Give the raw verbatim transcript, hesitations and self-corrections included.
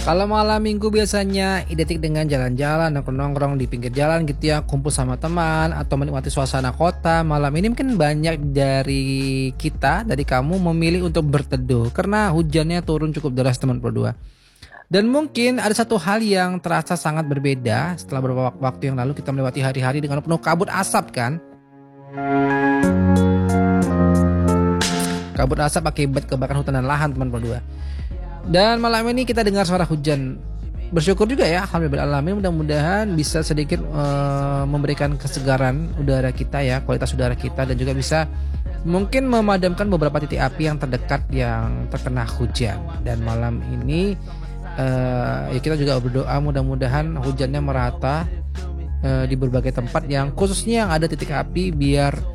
Kalau malam minggu biasanya identik dengan jalan-jalan, nongkrong-nongkrong di pinggir jalan gitu ya, kumpul sama teman atau menikmati suasana kota. Malam ini mungkin banyak dari kita, dari kamu memilih untuk berteduh karena hujannya turun cukup deras teman berdua. Dan mungkin ada satu hal yang terasa sangat berbeda setelah beberapa wak- waktu yang lalu kita melewati hari-hari dengan penuh kabut asap kan. Kabut asap akibat kebakaran hutan dan lahan teman berdua. Dan malam ini kita dengar suara hujan. Bersyukur juga ya, alhamdulillah alamin. Mudah-mudahan bisa sedikit eh, memberikan kesegaran udara kita ya, kualitas udara kita dan juga bisa mungkin memadamkan beberapa titik api yang terdekat yang terkena hujan. Dan malam ini eh, ya kita juga berdoa mudah-mudahan hujannya merata eh, di berbagai tempat yang khususnya yang ada titik api biar